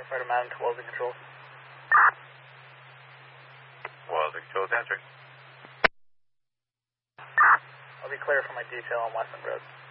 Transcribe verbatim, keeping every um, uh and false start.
Firefighter Mountain to Welding Control. Welding Control, answering. I'll be clear for my detail on Westland Road.